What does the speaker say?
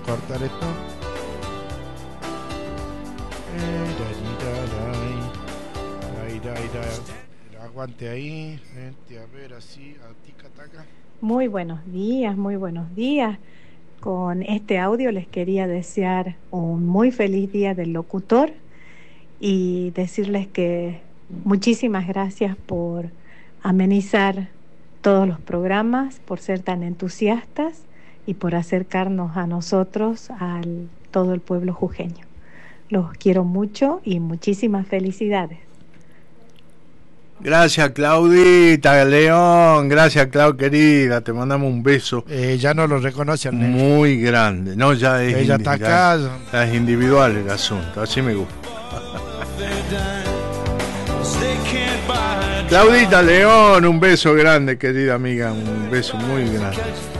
cortar esto. Aguante ahí. A ver, así, a tica taca. Muy buenos días, muy buenos días. Con este audio les quería desear un muy feliz día del locutor y decirles que muchísimas gracias por amenizar todos los programas, por ser tan entusiastas y por acercarnos a nosotros, al todo el pueblo jujeño. Los quiero mucho y muchísimas felicidades. Gracias, Claudita León. Gracias, Clau, querida. Te mandamos un beso. Ya no lo reconoce al nene. Muy grande. No, ya es, ella está acá. Ya es individual el asunto. Así me gusta. Claudita León, un beso grande, querida amiga. Un beso muy grande.